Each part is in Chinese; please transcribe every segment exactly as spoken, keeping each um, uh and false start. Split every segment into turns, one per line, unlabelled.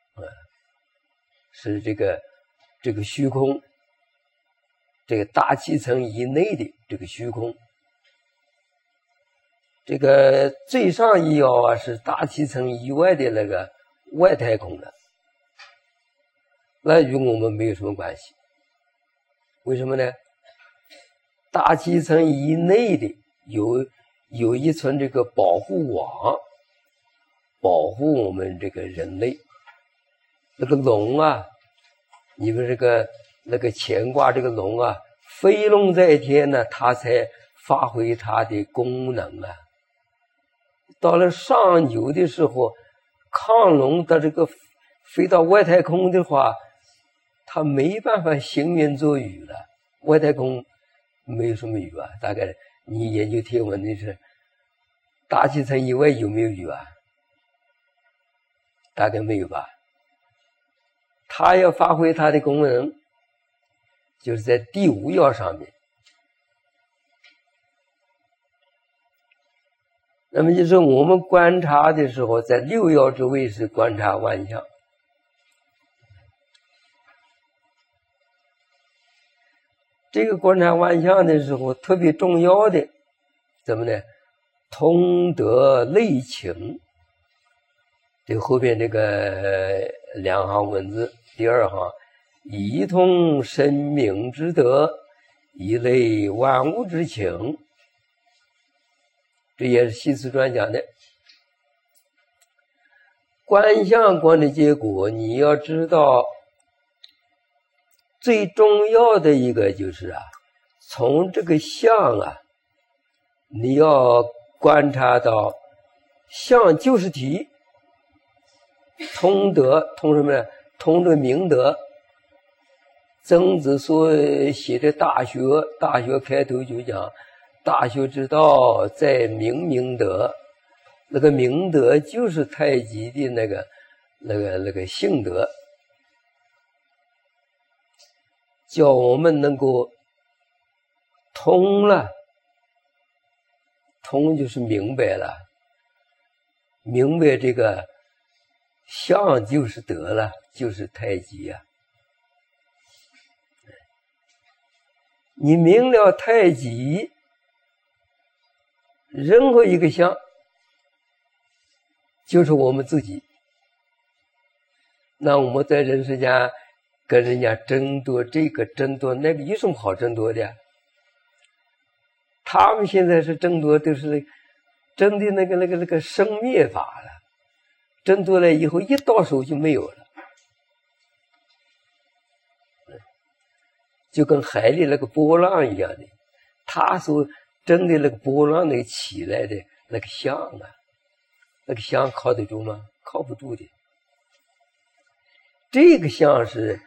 啊，是这个这个虚空，这个大气层以内的这个虚空。这个最上一爻啊，是大气层以外的那个外太空了，那与我们没有什么关系。为什么呢？大气层以内的有有一层这个保护网，保护我们这个人类。那个龙啊，你们这个那个乾卦这个龙啊，飞龙在天呢，它才发挥它的功能啊。到了上九的时候，亢龙的这个飞到外太空的话，它没办法行云作雨了。外太空没有什么雨啊，大概你研究天文的是大气层以外有没有雨啊？大概没有吧。它要发挥它的功能，就是在第五爻上面。那么就是我们观察的时候，在六爻之位是观察万象。这个观察万象的时候，特别重要的怎么呢？通得内情。这后边这个两行文字，第二行，一通生命之德，一类万物之情。这也是系辞传讲的。观象观的结果，你要知道最重要的一个就是啊，从这个象啊，你要观察到象就是体，通德，通什么呢？通这个明德。曾子所写的大学，大学开头就讲大学之道在明明德，那个明德就是太极的那个那个那个性德，叫我们能够通了，通就是明白了，明白这个象就是德了，就是太极呀、啊。你明了太极，任何一个象就是我们自己。那我们在人世间跟人家争夺这个争夺那个，有什么好争夺的？他们现在是争夺都是争的那个那个那个生灭法了，争夺了以后一到手就没有了，就跟海里那个波浪一样的，他所争的那个波浪那个起来的那个象啊，那个象靠得住吗？靠不住的。这个象是，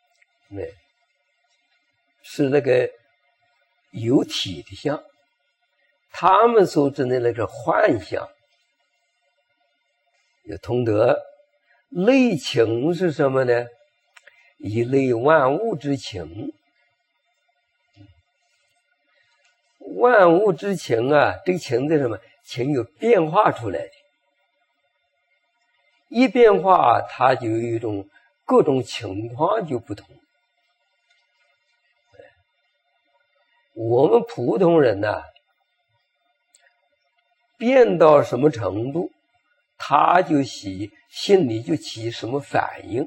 是那个有体的象，他们所指的那个幻象。有通德，类情是什么呢？一类万物之情。万物之情啊，这个情是什么？情有变化出来的，一变化它就有一种各种情况就不同。我们普通人呢、啊，变到什么程度，他就起心里就起什么反应，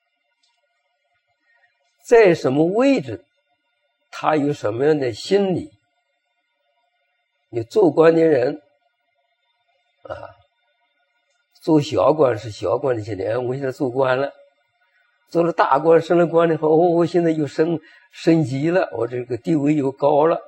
在什么位置，他有什么样的心理。你做官的人啊，做小官是小官的心理，我现在做官了，做了大官升了官以后，哦，我现在又升升级了，我这个地位又高了。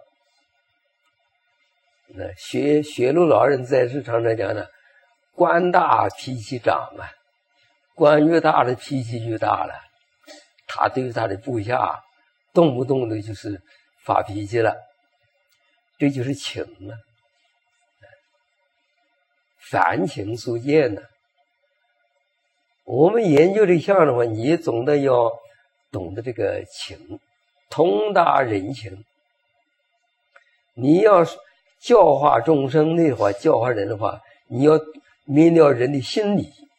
那学学路老人在世常常讲呢，官大脾气长啊，官越大的脾气越大了，他对他的部下动不动的就是发脾气了。这就是情啊，凡情所见呢、啊。我们研究这项的话，你总得要懂得这个情，通达人情。你要教化众生的话，教化人的话，你要明了人的心理。